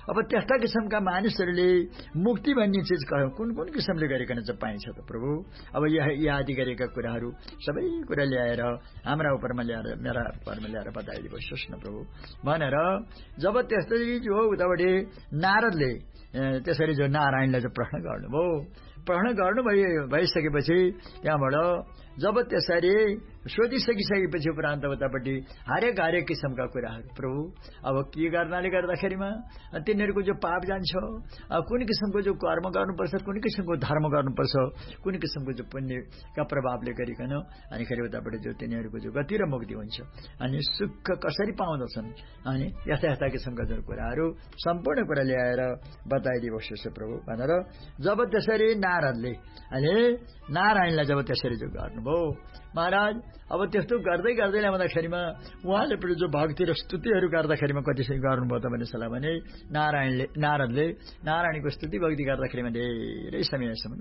अब त्यस्ता किसिमका मानिसहरूले मुक्ति भन्ने चिज कुन कुन किसिमले गरिकन चाहिँ पाइन्छ त प्रभु? अब यी आदि गरेका कुराहरू सबै कुरा ल्याएर हाम्रा उपरमा ल्याएर मेरा उपरमा ल्याएर बताइदिनुहोस् न प्रभु भनेर जब त्यसरी जो उताबाट नारदले त्यसरी जो नारायणलाई चाहिँ प्रश्न गर्नुभयो, प्रश्न गर्नु भइसकेपछि त्यहाँबाट जब त्यसरी सोधिसकिसकेपछि उपरान्त उतापट्टि हरेक किसिमका कुराहरू प्रभु अब के गर्नाले गर्दाखेरिमा तिनीहरूको जो पाप जान्छ, कुन किसिमको जो कर्म गर्नुपर्छ, कुन किसिमको धर्म गर्नुपर्छ, कुन किसिमको जो पुण्यका प्रभावले गरिकन अनि फेरि उतापट्टि जो तिनीहरूको जो गति र मुक्ति हुन्छ अनि सुख कसरी पाउँदछन् अनि यस्ता किसिमका जो कुराहरू सम्पूर्ण कुरा ल्याएर बताइदिनुहोस् प्रभु भनेर जब त्यसरी नारदले अनि नारायणलाई जब त्यसरी जो गर्नुभयो महाराज, अब त्यस्तो गर्दै ल्याउँदाखेरिमा उहाँले पनि जो भक्ति र स्तुतिहरू गर्दाखेरिमा कति गर्नुभयो त भने सल्लाह भने नारदले नारायणको स्तुति भक्ति गर्दाखेरिमा धेरै समयसम्म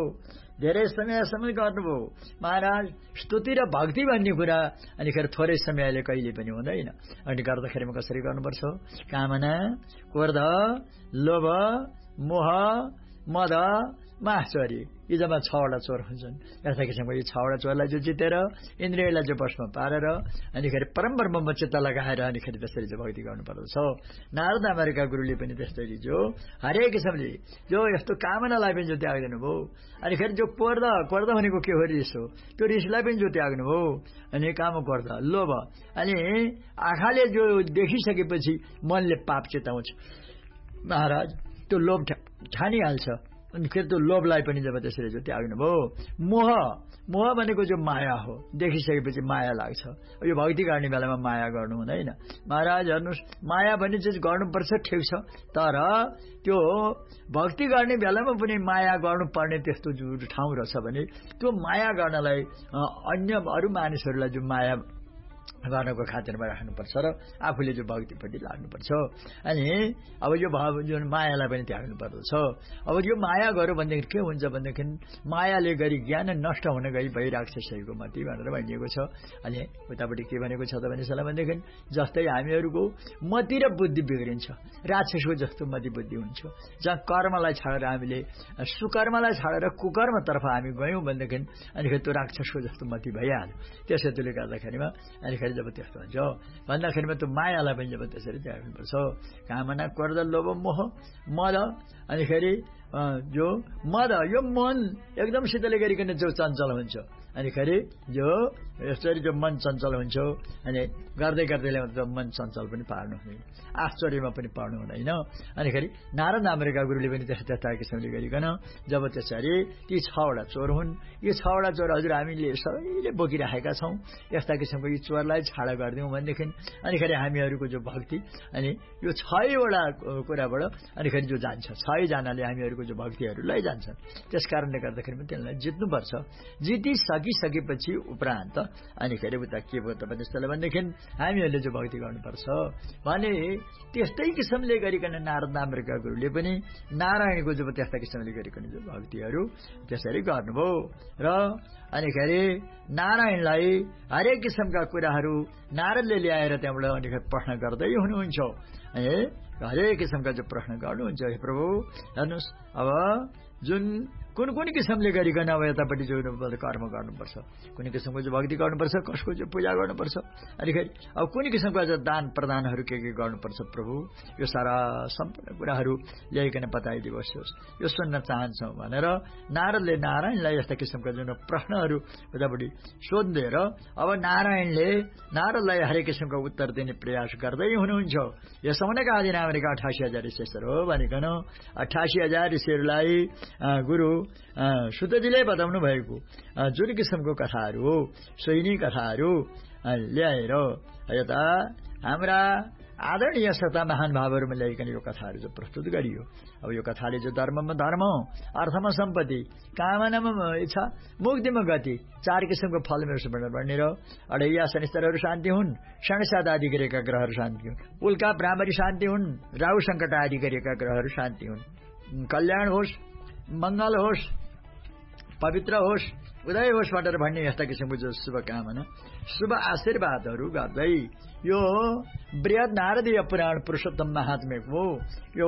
गर्नुभयो महाराज। स्तुति र भक्ति भन्ने कुरा अनि फेरि थोरै समयले कहिले पनि हुँदैन। अनि गर्दाखेरिमा कसरी गर्नुपर्छ? कामना, क्रोध, लोभ, मोह, मद, माश्चर्य यी जम्मा 6वटा चोर हुन्छन्। यस्ता किसिमको यी 6वटा चोरलाई जो जितेर इन्द्रियलाई जो बसमा पारेर अनि फेरि परम ब्रह्ममा चित्त लगाएर अनि फेरि त्यसरी जो भक्ति गर्नुपर्दछ। नारद नामका गुरुले पनि त्यस्तै जो हरेक किसिमले जो यस्तो कामनालाई पनि जो त्याग्दिनु भयो अनि फेरि जो क्रोध भनेको के हो? रिस हो। त्यो रिसलाई पनि जो त्याग्नु भयो अनि काम क्रोध, लोभ अनि आँखाले जो देखिसकेपछि मनले पाप चिताउँछ महाराज, त्यो लोभ ठानिहाल्छ अनि फेरि त्यो लोभलाई पनि जब त्यसरी जो त्याग्नु भयो। मोह भनेको जो माया हो, देखिसकेपछि माया लाग्छ। यो भक्ति गर्ने बेलामा माया गर्नु हुँदैन महाराज। हेर्नुहोस्, माया भन्ने चिज गर्नुपर्छ ठिक छ, तर त्यो भक्ति गर्ने बेलामा पनि माया गर्नुपर्ने त्यस्तो जो ठाउँ रहेछ भने त्यो माया गर्नलाई अरू मानिसहरूलाई जो माया गर्नको खातिरमा राख्नुपर्छ र आफूले जो भक्तिपट्टि लाग्नुपर्छ। अनि अब यो भाव जुन मायालाई पनि त्याग्नु पर्दछ। अब यो माया गर्यो भनेदेखि के हुन्छ भनेदेखि मायाले गरी ज्ञान नष्ट हुन गई भइराक्षसको मति भनेर भनिएको छ। अनि उतापट्टि के भनेको छ त भनेदेखि जस्तै हामीहरूको मति र बुद्धि बिग्रिन्छ, राक्षसको जस्तो मति बुद्धि हुन्छ। जहाँ कर्मलाई छाडेर हामीले सुकर्मलाई छाडेर कुकर्मतर्फ हामी गयौँ भनेदेखि अनि फेरि त्यो राक्षसको जस्तो मति भइहाल्यो। त्यसैले गर्दाखेरिमा अनि जब त्यस्तो हुन्छ भन्दाखेरिमा त्यो मायालाई पनि जब त्यसरी त्याग्नुपर्छ। कामना, क्रोध, लोभ, मोह, मद अनि फेरि जो मद यो मन एकदम शीतल गरिकन जो चञ्चल हुन्छ अनि फेरि जो यसरी जो मन चञ्चल हुन्छ अनि गर्दै ल्याउँदा मन चञ्चल पनि पार्नु हुँदैन, आश्चर्यमा पनि पर्नु हुँदैन। अनि फेरि नारद नामका गुरुले पनि त्यस्ता किसिमले गरिकन जब त्यसरी ती 6वटा चोर हुन्, यो 6वटा चोर हजुर हामीले सबैले बोकिराखेका छौँ। यस्ता किसिमको यी चोरलाई छाडा गरिदिउँ भनेदेखि अनि फेरि हामीहरूको जो भक्ति अनि यो 6वटा कुराबाट अनि फेरि जो जान्छ, 6जनाले हामीहरूको जो भक्तिहरूलाई जान्छन्। त्यस कारणले गर्दाखेरि त्यसलाई जित्नुपर्छ। जितिसकेपछि उपरान्त अनि फेरि उता के भयो त भनेदेखि हामीहरूले जो भक्ति गर्नुपर्छ भने त्यस्तै किसिमले गरिकन नारद नामका गुरुले पनि नारायणको जो त्यस्ता किसिमले गरिकन जो भक्तिहरू त्यसरी गर्नुभयो र अनि फेरि नारायणलाई हरेक किसिमका कुराहरू नारदले ल्याएर त्यहाँबाट अनि प्रश्न गर्दै हुनुहुन्छ। हरेक किसिमका जो प्रश्न गर्नुहुन्छ, हे प्रभु हेर्नुहोस् अब जुन कुन किसिमले गरिकन अब यतापट्टि जो कर्म गर्नुपर्छ, कुन किसिमको जो भक्ति गर्नुपर्छ, कसको जो पूजा गर्नुपर्छ अनि फेरि अब कुन किसिमका जो दान प्रदानहरू के गर्नुपर्छ प्रभु, यो सारा सम्पूर्ण कुराहरू ल्याइकन बताइदिनुहोस्, यो सुन्न चाहन्छौँ भनेर नारदले नारायणलाई यस्ता किसिमका जुन प्रश्नहरू उतापट्टि सोध्दै र अब नारदलाई हरेक किसिमको उत्तर दिने प्रयास गर्दै हुनुहुन्छ। यसमनका आदि नामका 88,000 ऋषिहरू हो भनिकन 88,000 ऋषिहरूलाई गुरु शुद्धजीले बताउनु भएको जुन किसिमको कथाहरू हो सोही कथाहरू ल्याएर यता हाम्रा आदरणीय सता महान भावहरूमा ल्याइकन यो कथाहरू जो प्रस्तुत गरियो। अब यो कथाले जो धर्ममा धर्म, अर्थमा सम्पत्ति, कामनामा इच्छा, मुक्तिमा गति 4 किसिमको फल मेरो भनेर अढैया शनिस्तरहरू शान्ति हुन्, षणसाद आदि गरेका ग्रहहरू शान्ति हुन्, उल्का भ्रामरी शान्ति हुन्, राहु सङ्कट आदि गरेका ग्रहहरू शान्ति हुन्, कल्याण होस्, मङ्गल होस्, पवित्र होस्, उदय होस् भनेर भन्ने यस्ता किसिमको जो शुभकामना शुभ आशीर्वादहरू गर्दै यो बृहत नारदीय पुराण पुरुषोत्तम महात्म्यको यो